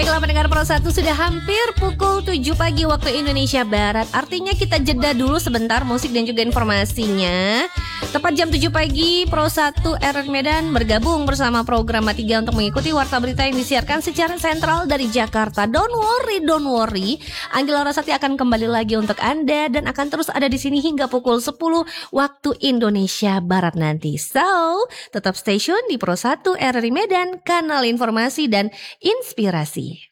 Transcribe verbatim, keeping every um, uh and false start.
Baiklah pendengar Pro satu, sudah hampir pukul tujuh pagi waktu Indonesia Barat. Artinya kita jeda dulu sebentar musik dan juga informasinya. Tepat jam tujuh pagi Pro satu R R Medan bergabung bersama program tiga untuk mengikuti warta berita yang disiarkan secara sentral dari Jakarta. Don't worry, don't worry. Anggela Rasati akan kembali lagi untuk Anda dan akan terus ada di sini hingga pukul sepuluh waktu Indonesia Barat nanti. So, tetap stay tune di Pro satu R R Medan, kanal informasi dan inspirasi.